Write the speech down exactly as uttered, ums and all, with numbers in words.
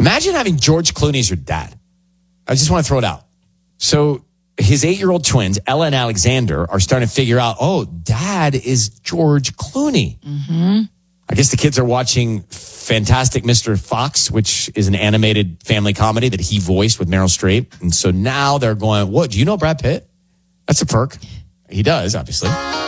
Imagine having George Clooney as your dad. I just want to throw it out. So his eight-year-old twins, Ella and Alexander, are starting to figure out, oh, dad is George Clooney. Mm-hmm. I guess the kids are watching Fantastic Mister Fox, which is an animated family comedy that he voiced with Meryl Streep. And so now they're going, what, do you know Brad Pitt? That's a perk. He does, obviously.